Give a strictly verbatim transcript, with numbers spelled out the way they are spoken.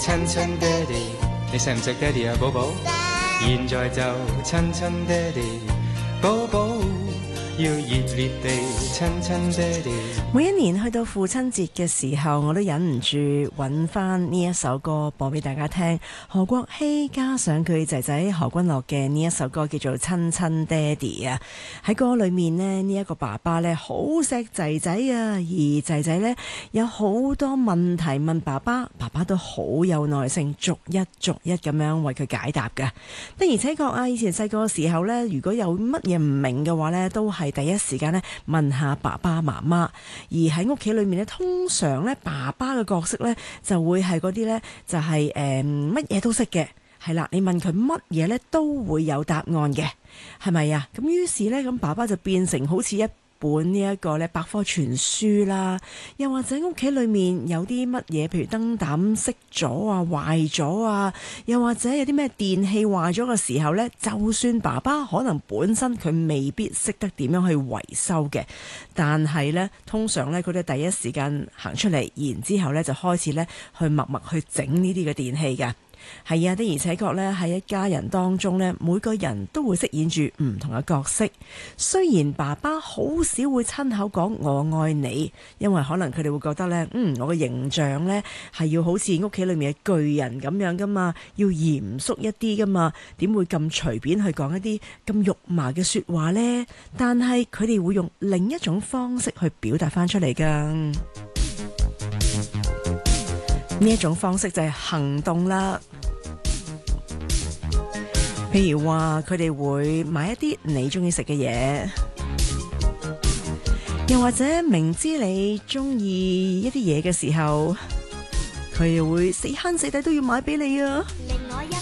親親爹哋，你識唔識爹哋啊，寶寶？現在就親親爹哋，寶寶要熱烈地親親爹哋。 每一年去到父親節嘅時候，我都忍唔住揾翻呢一首歌播俾大家聽。何國希加上佢仔仔何君樂嘅呢一首歌叫做《親親爹哋》啊。喺歌裏面呢，呢、這、一個爸爸呢好錫仔仔啊，而仔仔呢有好多問題問爸爸，爸爸都好有耐性，逐一逐一咁樣為佢解答㗎。的而且確啊，以前細個嘅時候呢，如果有乜嘢唔明嘅話呢，都係第一時間呢問下爸爸媽媽。而喺屋企裏面咧，通常咧爸爸嘅角色咧就會係嗰啲咧，就係誒乜嘢都識嘅，係啦。你問佢乜嘢咧，都會有答案嘅，係咪啊？咁於是咧，咁爸爸就變成好似一本呢一個咧百科全書啦，又或者屋企裏面有啲乜嘢，譬如燈膽熄咗啊、壞咗啊，又或者有啲咩電器壞咗嘅時候呢，就算爸爸可能本身佢未必識得點樣去維修嘅，但係呢，通常呢，佢哋第一時間行出嚟，然之後呢就開始呢去默默去整呢啲嘅電器㗎。係啊，的而且確咧，喺一家人當中咧，每個人都會飾演住唔同嘅角色。雖然爸爸好少會親口講我愛你，因為可能佢哋會覺得咧，嗯，我嘅形象咧係要好似屋企裏面嘅巨人咁樣噶嘛，要嚴肅一啲噶嘛，點會咁隨便去講一啲咁肉麻嘅說話呢？但係佢哋會用另一種方式去表達翻出嚟噶。呢一種方式就係行動啦，譬如話佢哋會買一啲你中意食嘅嘢，又或者明知你中意一啲嘢嘅時候，佢又會死慳死抵都要買俾你啊！ 令我一